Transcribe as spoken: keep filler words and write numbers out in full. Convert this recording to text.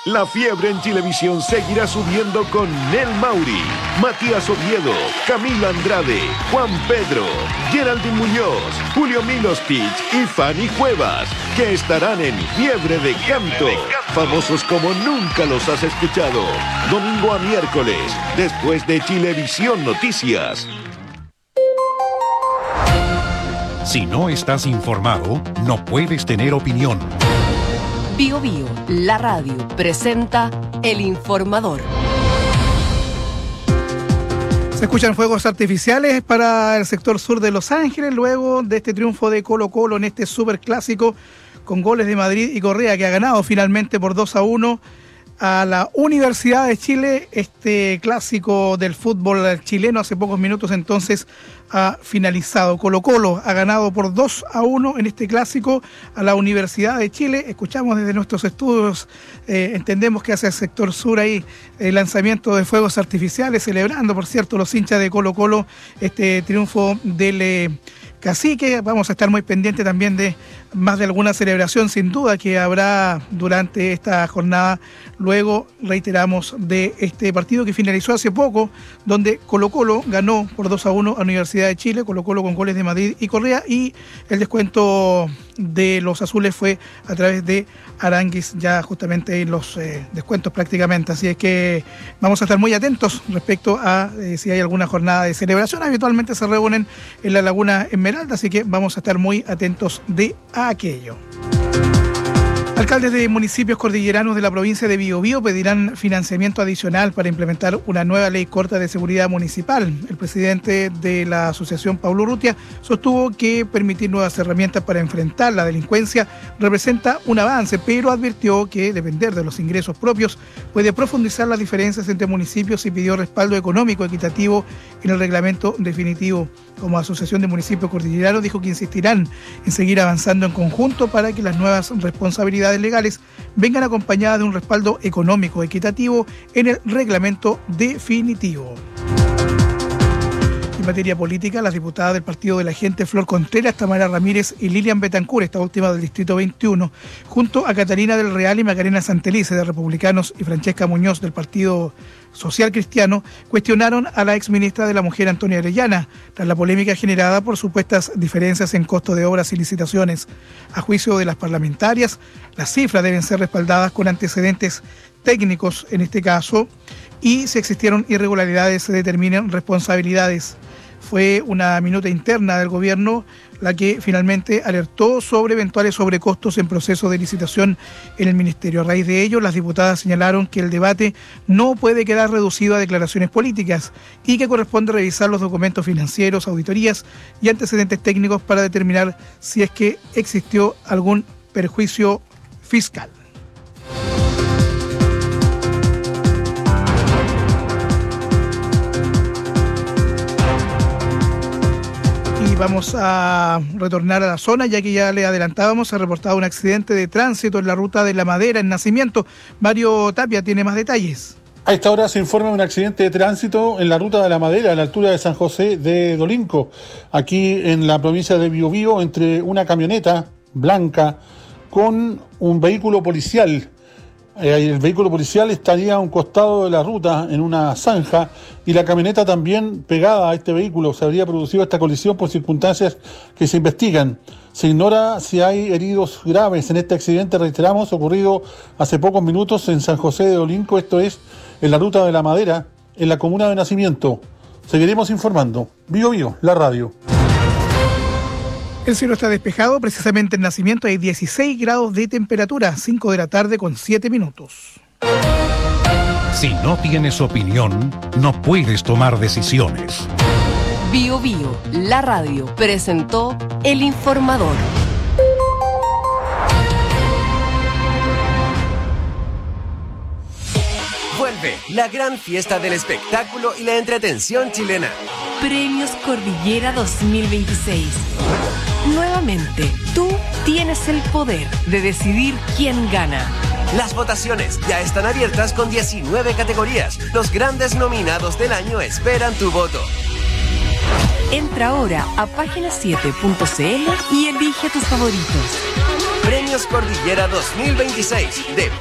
La fiebre en Chilevisión seguirá subiendo con Nel Mauri, Matías Oviedo, Camila Andrade, Juan Pedro, Geraldine Muñoz, Julio Milostich y Fanny Cuevas, que estarán en Fiebre de Canto, famosos como nunca los has escuchado. Domingo a miércoles, después de Chilevisión Noticias. Si no estás informado, no puedes tener opinión. Bio Bio, la radio, presenta El Informador. Se escuchan fuegos artificiales para el sector sur de Los Ángeles luego de este triunfo de Colo-Colo en este superclásico con goles de Madrid y Correa, que ha ganado finalmente por dos a uno a la Universidad de Chile. Este clásico del fútbol chileno hace pocos minutos entonces ha finalizado. Colo-Colo ha ganado por dos a uno en este clásico a la Universidad de Chile. Escuchamos desde nuestros estudios, eh, entendemos que hace el sector sur ahí el lanzamiento de fuegos artificiales, celebrando, por cierto, los hinchas de Colo-Colo este triunfo del eh, Cacique. Vamos a estar muy pendientes también de más de alguna celebración, sin duda, que habrá durante esta jornada. Luego, reiteramos, de este partido que finalizó hace poco, donde Colo-Colo ganó por dos a uno a Universidad de Chile, Colo-Colo con goles de Madrid y Correa, y el descuento de los azules fue a través de Aránguiz, ya justamente en los eh, descuentos prácticamente. Así es que vamos a estar muy atentos respecto a eh, si hay alguna jornada de celebración. Habitualmente se reúnen en la Laguna Esmeralda, así que vamos a estar muy atentos de aquello. Alcaldes de municipios cordilleranos de la provincia de Biobío pedirán financiamiento adicional para implementar una nueva ley corta de seguridad municipal. El presidente de la asociación, Pablo Urrutia, sostuvo que permitir nuevas herramientas para enfrentar la delincuencia representa un avance, pero advirtió que depender de los ingresos propios puede profundizar las diferencias entre municipios y pidió respaldo económico equitativo en el reglamento definitivo. Como Asociación de Municipios Cordilleranos, dijo que insistirán en seguir avanzando en conjunto para que las nuevas responsabilidades legales vengan acompañadas de un respaldo económico equitativo en el reglamento definitivo. En materia política, las diputadas del Partido de la Gente, Flor Contreras, Tamara Ramírez y Lilian Betancur, esta última del Distrito veintiuno, junto a Catalina del Real y Macarena Santelice de Republicanos y Francesca Muñoz del Partido Social Cristiano, cuestionaron a la exministra de la Mujer, Antonia Orellana, tras la polémica generada por supuestas diferencias en costo de obras y licitaciones. A juicio de las parlamentarias, las cifras deben ser respaldadas con antecedentes técnicos en este caso, y si existieron irregularidades se determinen responsabilidades. Fue una minuta interna del gobierno la que finalmente alertó sobre eventuales sobrecostos en proceso de licitación en el ministerio. A raíz de ello, las diputadas señalaron que el debate no puede quedar reducido a declaraciones políticas y que corresponde revisar los documentos financieros, auditorías y antecedentes técnicos para determinar si es que existió algún perjuicio fiscal. Vamos a retornar a la zona, ya que ya le adelantábamos, se ha reportado un accidente de tránsito en la ruta de La Madera, en Nacimiento. Mario Tapia tiene más detalles. A esta hora se informa de un accidente de tránsito en la ruta de La Madera, a la altura de San José de Dolinco, aquí en la provincia de Biobío, entre una camioneta blanca con un vehículo policial. El vehículo policial estaría a un costado de la ruta en una zanja y la camioneta también pegada a este vehículo. Se habría producido esta colisión por circunstancias que se investigan. Se ignora si hay heridos graves en este accidente, reiteramos, ocurrido hace pocos minutos en San José de Olinco, esto es en la ruta de La Madera, en la comuna de Nacimiento. Seguiremos informando. Bio Bio, la radio. El cielo está despejado, precisamente en Nacimiento hay dieciséis grados de temperatura, cinco de la tarde con siete minutos. Si no tienes opinión, no puedes tomar decisiones. Bio Bio, la radio, presentó El Informador. Vuelve la gran fiesta del espectáculo y la entretención chilena. Premios Cordillera dos mil veintiséis. Nuevamente, tú tienes el poder de decidir quién gana. Las votaciones ya están abiertas con diecinueve categorías. Los grandes nominados del año esperan tu voto. Entra ahora a página siete punto c l y elige tus favoritos. Premios Cordillera dos mil veintiséis de